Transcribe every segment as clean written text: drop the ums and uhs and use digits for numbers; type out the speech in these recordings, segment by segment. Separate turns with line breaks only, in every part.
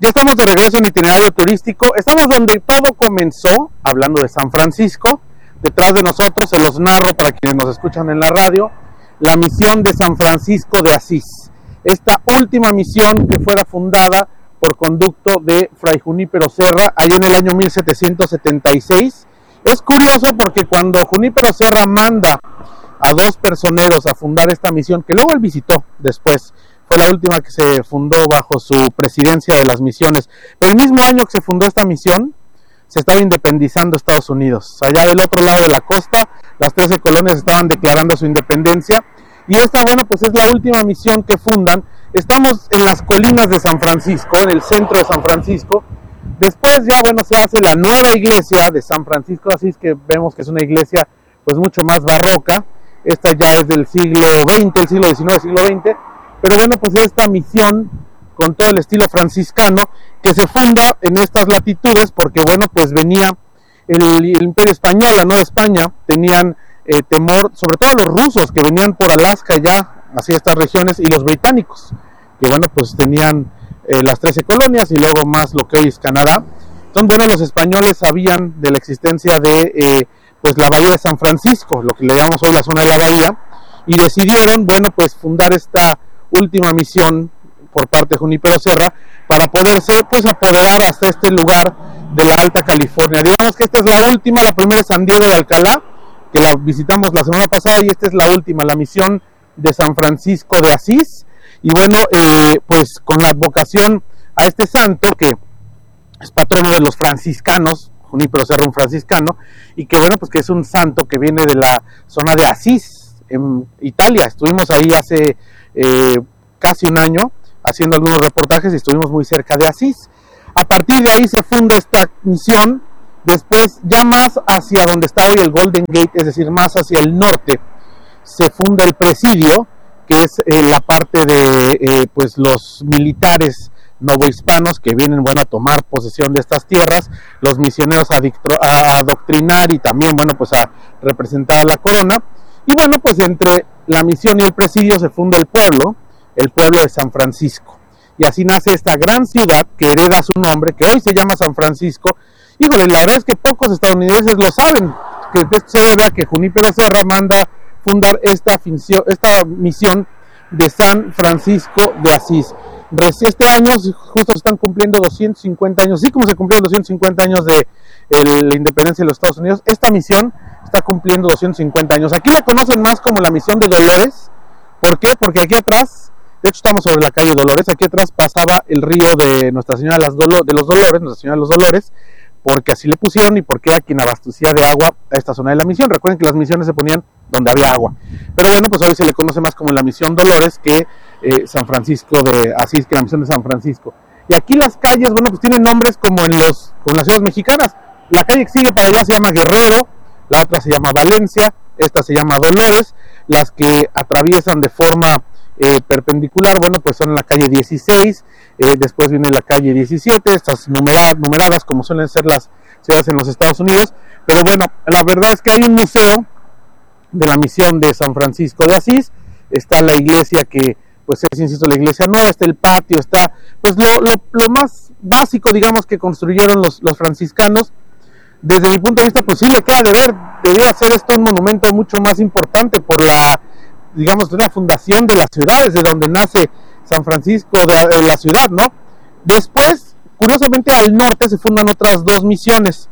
Ya estamos de regreso en Itinerario Turístico. Estamos donde todo comenzó, hablando de San Francisco. Detrás de nosotros, se los narro para quienes nos escuchan en la radio, la misión de San Francisco de Asís. Esta última misión que fuera fundada por conducto de Fray Junípero Serra, allá en el año 1776. Es curioso porque cuando Junípero Serra manda a dos personeros a fundar esta misión, que luego él visitó después, fue la última que se fundó bajo su presidencia de las misiones, pero el mismo año que se fundó esta misión, se estaba independizando Estados Unidos. Allá del otro lado de la costa, las 13 colonias estaban declarando su independencia, y esta, bueno, pues es la última misión que fundan. Estamos en las colinas de San Francisco, en el centro de San Francisco. Después ya, bueno, se hace la nueva iglesia de San Francisco de Asís, que vemos que es una iglesia pues mucho más barroca. Esta ya es del siglo XX, el siglo XIX, siglo XX, pero bueno, pues esta misión con todo el estilo franciscano que se funda en estas latitudes porque, bueno, pues venía el Imperio Español, la Nueva España, tenían temor, sobre todo los rusos que venían por Alaska ya hacia estas regiones, y los británicos, que bueno, pues tenían las 13 colonias y luego más lo que hoy es Canadá. Entonces, bueno, los españoles sabían de la existencia de pues la bahía de San Francisco, lo que le llamamos hoy la zona de la bahía, y decidieron, bueno, pues fundar esta última misión por parte de Junípero Serra para poderse pues apoderar hasta este lugar de la Alta California. Digamos que esta es la última. La primera es San Diego de Alcalá, que la visitamos la semana pasada, y esta es la última, la misión de San Francisco de Asís. Y bueno, pues con la advocación a este santo, que es patrono de los franciscanos, Junípero Serra, un franciscano, y que bueno, pues que es un santo que viene de la zona de Asís, en Italia. Estuvimos ahí hace casi un año haciendo algunos reportajes y estuvimos muy cerca de Asís. A partir de ahí se funda esta misión. Después, ya más hacia donde está hoy el Golden Gate, es decir, más hacia el norte, se funda el presidio, que es la parte de pues los militares novohispanos que vienen, bueno, a tomar posesión de estas tierras, los misioneros a adoctrinar y también, bueno, pues a representar a la corona. Y bueno, pues entre la misión y el presidio se funda el pueblo de San Francisco. Y así nace esta gran ciudad que hereda su nombre, que hoy se llama San Francisco. Híjole, la verdad es que pocos estadounidenses lo saben, que se debe a que Junípero Serra manda fundar esta misión de San Francisco de Asís. Este año justo se están cumpliendo 250 años, así como se cumplieron 250 años de la independencia de los Estados Unidos, esta misión está cumpliendo 250 años. Aquí la conocen más como la misión de Dolores. ¿Por qué? Porque aquí atrás, de hecho estamos sobre la calle Dolores, aquí atrás pasaba el río de Nuestra Señora de los Dolores, Nuestra Señora de los Dolores, porque así le pusieron y porque era quien abastecía de agua a esta zona de la misión. Recuerden que las misiones se ponían donde había agua, pero bueno, pues hoy se le conoce más como la misión Dolores que San Francisco de Asís, que la misión de San Francisco. Y aquí las calles, bueno, pues tienen nombres como en las ciudades mexicanas. La calle que sigue para allá se llama Guerrero, la otra se llama Valencia, esta se llama Dolores. Las que atraviesan de forma perpendicular, bueno, pues son la calle 16, después viene la calle 17, estas numeradas como suelen ser las ciudades en los Estados Unidos. Pero bueno, la verdad es que hay un museo de la misión de San Francisco de Asís. Está la iglesia que, pues es, insisto, la iglesia nueva, está el patio, está pues lo más básico, digamos, que construyeron los franciscanos. Desde mi punto de vista, pues sí le queda de ver, debería ser esto un monumento mucho más importante por la, digamos, la fundación de las ciudades, de donde nace San Francisco de la ciudad, ¿no? Después, curiosamente, al norte se fundan otras dos misiones,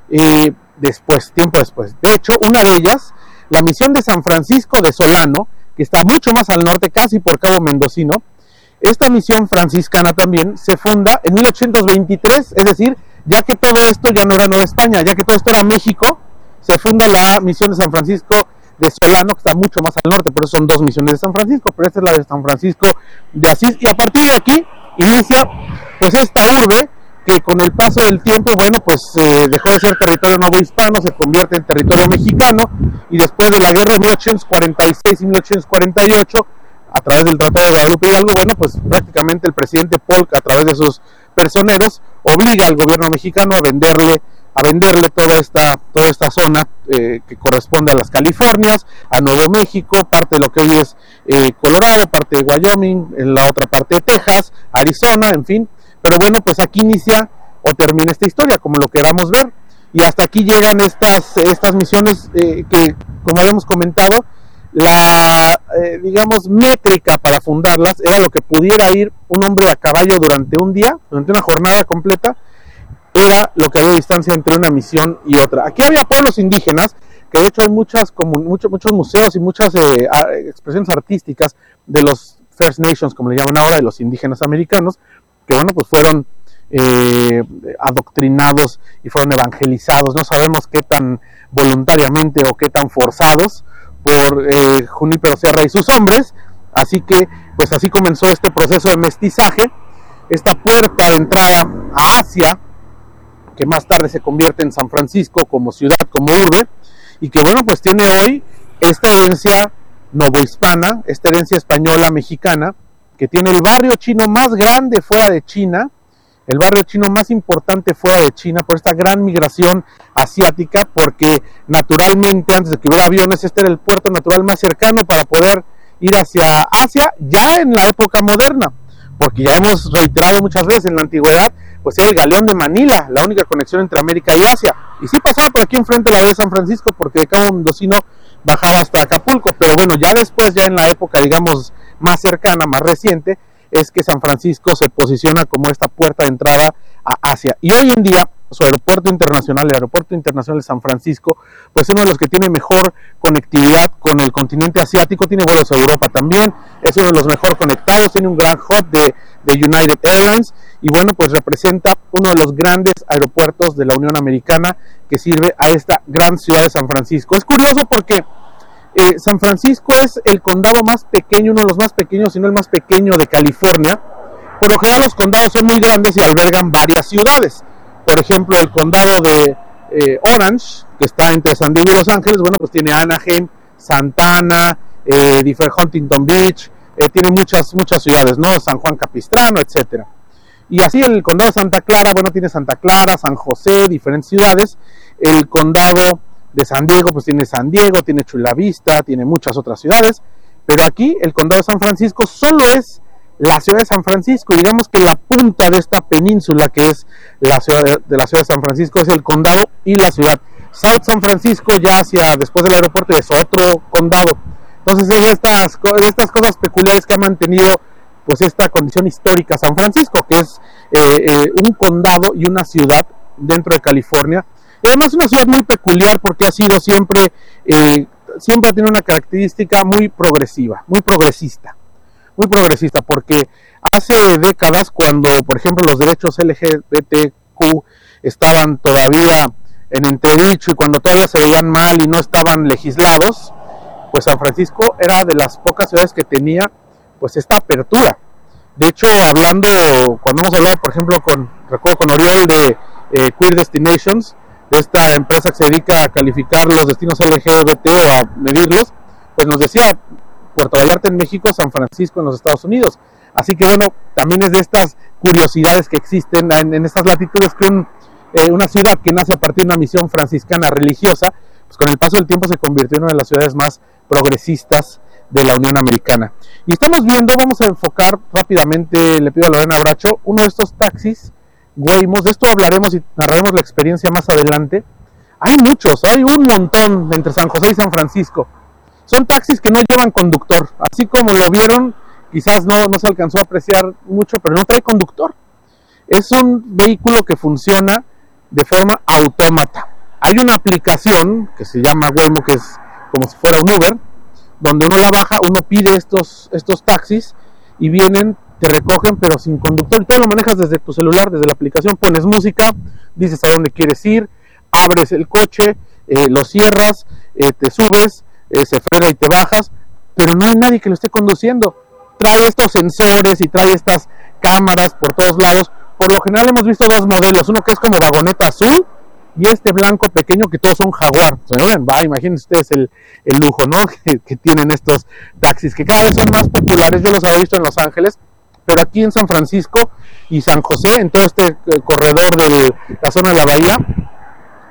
tiempo después. De hecho, una de ellas, la misión de San Francisco de Solano, que está mucho más al norte, casi por Cabo Mendocino. Esta misión franciscana también se funda en 1823, es decir, ya que todo esto ya no era Nueva España, ya que todo esto era México, se funda la misión de San Francisco de Solano, que está mucho más al norte, por eso son dos misiones de San Francisco, pero esta es la de San Francisco de Asís. Y a partir de aquí inicia pues esta urbe que con el paso del tiempo, bueno, pues dejó de ser territorio novohispano, se convierte en territorio mexicano, y después de la guerra de 1846 y 1848, a través del Tratado de Guadalupe Hidalgo, bueno, pues prácticamente el presidente Polk, a través de sus personeros, obliga al gobierno mexicano a venderle a venderle toda esta zona que corresponde a las Californias, a Nuevo México, parte de lo que hoy es Colorado, parte de Wyoming, en la otra parte de Texas, Arizona, en fin. Pero bueno, pues aquí inicia o termina esta historia, como lo queramos ver. Y hasta aquí llegan estas misiones que, como habíamos comentado, la, digamos, métrica para fundarlas era lo que pudiera ir un hombre a caballo durante un día, durante una jornada completa, era lo que había distancia entre una misión y otra. Aquí había pueblos indígenas, que de hecho hay muchos museos y muchas expresiones artísticas de los First Nations, como le llaman ahora, de los indígenas americanos, que bueno, pues fueron adoctrinados y fueron evangelizados, no sabemos qué tan voluntariamente o qué tan forzados por Junípero Serra y sus hombres. Así que pues así comenzó este proceso de mestizaje, esta puerta de entrada a Asia, que más tarde se convierte en San Francisco como ciudad, como urbe, y que bueno, pues tiene hoy esta herencia novohispana, esta herencia española mexicana, que tiene el barrio chino más grande fuera de China, el barrio chino más importante fuera de China, por esta gran migración asiática, porque naturalmente antes de que hubiera aviones, este era el puerto natural más cercano para poder ir hacia Asia, ya en la época moderna, porque ya hemos reiterado muchas veces, en la antigüedad pues era el galeón de Manila, la única conexión entre América y Asia, y sí pasaba por aquí enfrente la de San Francisco, porque de Cabo Mendocino bajaba hasta Acapulco, pero bueno, ya después, ya en la época digamos más cercana, más reciente, es que San Francisco se posiciona como esta puerta de entrada a Asia, y hoy en día su aeropuerto internacional, el aeropuerto internacional de San Francisco, pues es uno de los que tiene mejor conectividad con el continente asiático, tiene vuelos a Europa también, es uno de los mejor conectados, tiene un gran hub de United Airlines, y bueno, pues representa uno de los grandes aeropuertos de la Unión Americana que sirve a esta gran ciudad de San Francisco. Es curioso porque San Francisco es el condado más pequeño, uno de los más pequeños, si no el más pequeño de California. Por lo general los condados son muy grandes y albergan varias ciudades. Por ejemplo, el condado de Orange, que está entre San Diego y Los Ángeles, bueno, pues tiene Anaheim, Santa Ana, Huntington Beach, tiene muchas ciudades, ¿no? San Juan Capistrano, etcétera. Y así el condado de Santa Clara, bueno, tiene Santa Clara, San José, diferentes ciudades. El condado de San Diego, pues tiene San Diego, tiene Chula Vista, tiene muchas otras ciudades. Pero aquí el condado de San Francisco solo es la ciudad de San Francisco, y digamos que la punta de esta península que es la ciudad de la ciudad de San Francisco es el condado y la ciudad. South San Francisco, ya hacia después del aeropuerto, es otro condado. Entonces es de estas cosas peculiares que ha mantenido pues esta condición histórica San Francisco, que es un condado y una ciudad dentro de California. Y además es una ciudad muy peculiar porque ha sido siempre ha tenido una característica muy progresiva, muy progresista, porque hace décadas, cuando por ejemplo los derechos LGBTQ estaban todavía en entredicho y cuando todavía se veían mal y no estaban legislados, pues San Francisco era de las pocas ciudades que tenía pues esta apertura. De hecho, cuando hemos hablado, por ejemplo, recuerdo con Oriol de Queer Destinations, de esta empresa que se dedica a calificar los destinos LGBT o a medirlos, pues nos decía Puerto Vallarta en México, San Francisco en los Estados Unidos. Así que bueno, también es de estas curiosidades que existen en estas latitudes, que una ciudad que nace a partir de una misión franciscana religiosa, pues con el paso del tiempo se convirtió en una de las ciudades más progresistas de la Unión Americana. Y estamos viendo, vamos a enfocar rápidamente, le pido a Lorena Bracho, uno de estos taxis Waymo. De esto hablaremos y narraremos la experiencia más adelante. Hay muchos, hay un montón entre San José y San Francisco. Son taxis que no llevan conductor, así como lo vieron, quizás no se alcanzó a apreciar mucho, pero no trae conductor. Es un vehículo que funciona de forma autómata. Hay una aplicación que se llama Waymo, que es como si fuera un Uber, donde uno la baja, uno pide estos taxis y vienen, te recogen pero sin conductor, y tú lo manejas desde tu celular, desde la aplicación, pones música, dices a dónde quieres ir, abres el coche, lo cierras, te subes, se frena y te bajas, pero no hay nadie que lo esté conduciendo. Trae estos sensores y trae estas cámaras por todos lados. Por lo general hemos visto dos modelos, uno que es como vagoneta azul y este blanco pequeño, que todos son Jaguar. Imagínense ustedes el lujo, ¿no? que tienen estos taxis, que cada vez son más populares. Yo los había visto en Los Ángeles, pero aquí en San Francisco y San José, en todo este corredor de la zona de la bahía,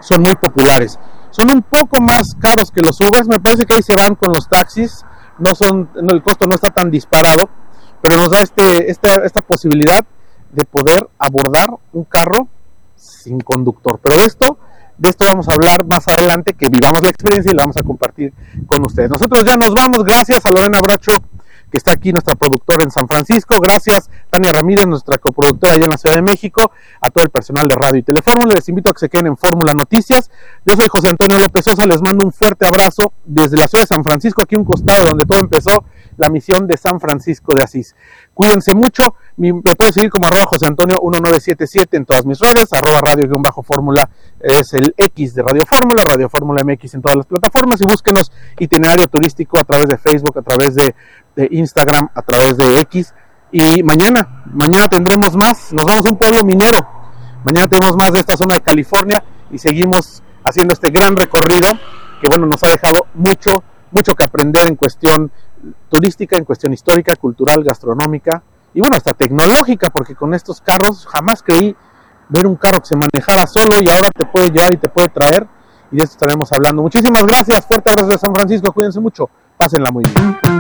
son muy populares. Son un poco más caros que los Ubers, me parece que ahí se van con los taxis, el costo no está tan disparado, pero nos da esta posibilidad de poder abordar un carro sin conductor. Pero de esto vamos a hablar más adelante, que vivamos la experiencia y la vamos a compartir con ustedes. Nosotros ya nos vamos, gracias a Lorena Bracho, que está aquí, nuestra productora en San Francisco, gracias Tania Ramírez, nuestra coproductora allá en la Ciudad de México, a todo el personal de Radio y Telefórmula. Les invito a que se queden en Fórmula Noticias. Yo soy José Antonio López Sosa, les mando un fuerte abrazo desde la ciudad de San Francisco, aquí un costado donde todo empezó, la misión de San Francisco de Asís. Cuídense mucho, me pueden seguir como @José Antonio 1977 en todas mis redes, @radio_fórmula es el X de Radio Fórmula, Radio Fórmula MX en todas las plataformas, y búsquenos Itinerario Turístico a través de Facebook, a través de Instagram, a través de X. Y mañana tendremos más, nos vamos a un pueblo minero, mañana tenemos más de esta zona de California y seguimos haciendo este gran recorrido que bueno, nos ha dejado mucho que aprender en cuestión turística, en cuestión histórica, cultural, gastronómica y bueno, hasta tecnológica, porque con estos carros jamás creí ver un carro que se manejara solo y ahora te puede llevar y te puede traer, y de esto estaremos hablando. Muchísimas gracias, fuerte abrazo de San Francisco, cuídense mucho, pásenla muy bien.